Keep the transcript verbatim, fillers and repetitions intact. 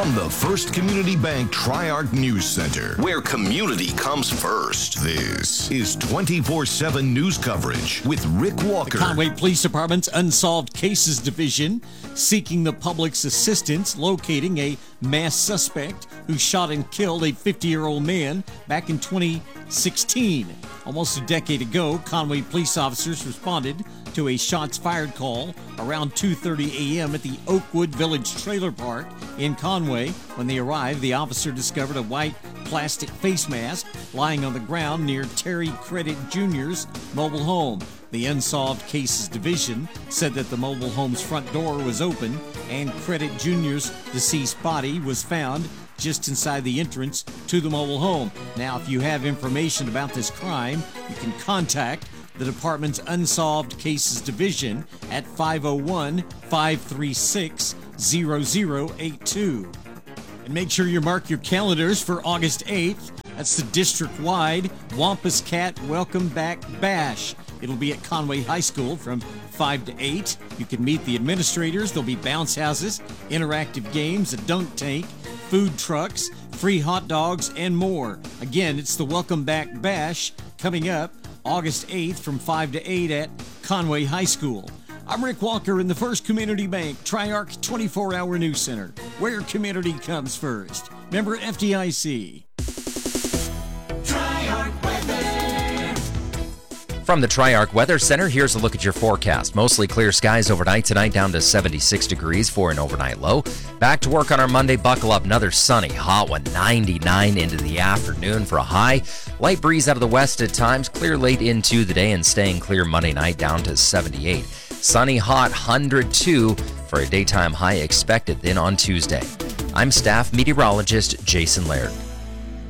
From the First Community Bank Tri-Arc News Center, where community comes first, this is twenty-four seven news coverage with Rick Walker. The Conway Police Department's Unsolved Cases Division seeking the public's assistance locating a mass suspect who shot and killed a fifty-year-old man back in twenty sixteen. Almost a decade ago, Conway police officers responded to a shots fired call around two thirty a.m. at the Oakwood Village Trailer Park in Conway. When they arrived, the officer discovered a white plastic face mask lying on the ground near Terry Credit Junior's mobile home. The Unsolved Cases Division said that the mobile home's front door was open and Credit Junior's deceased body was found just inside the entrance to the mobile home. Now, if you have information about this crime, you can contact the department's Unsolved Cases Division at five oh one, five three six, zero zero eight two. And make sure you mark your calendars for August eighth. That's the district-wide Wampus Cat Welcome Back Bash. It'll be at Conway High School from five to eight. You can meet the administrators. There'll be bounce houses, interactive games, a dunk tank, food trucks, free hot dogs, and more. Again, it's the Welcome Back Bash coming up August eighth from five to eight at Conway High School. I'm Rick Walker in the First Community Bank Tri-Arc twenty-four hour News Center, where community comes first. Member F D I C. Tri-Arc Weather. From the Tri-Arc Weather Center, here's a look at your forecast. Mostly clear skies overnight tonight, down to seventy-six degrees for an overnight low. Back to work on our Monday. Buckle up, another sunny, hot one, ninety-nine into the afternoon for a high. Light breeze out of the west at times, clear late into the day and staying clear Monday night down to seventy-eight. Sunny, hot, one hundred two for a daytime high expected then on Tuesday. I'm staff meteorologist Jason Laird.